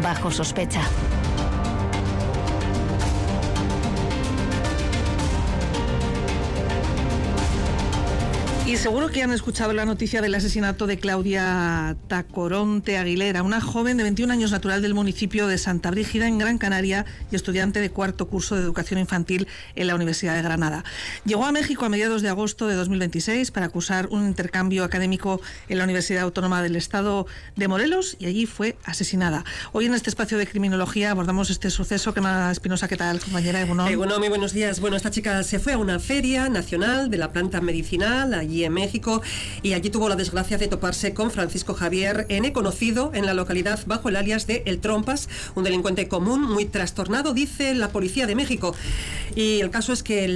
bajo sospecha. Y seguro que han escuchado la noticia del asesinato de Claudia Tacoronte Aguilera, una joven de 21 años natural del municipio de Santa Brígida, en Gran Canaria, y estudiante de cuarto curso de educación infantil en la Universidad de Granada. Llegó a México a mediados de agosto de 2026 para cursar un intercambio académico en la Universidad Autónoma del Estado de Morelos, y allí fue asesinada. Hoy en este espacio de criminología abordamos este suceso. Quema Espinosa, ¿qué tal, compañera? Bueno, muy buenos días. Bueno, esta chica se fue a una feria nacional de la planta medicinal allí en México, y allí tuvo la desgracia de toparse con Francisco Javier N., conocido en la localidad bajo el alias de El Trompas, un delincuente común muy trastornado, dice la policía de México. Y el caso es que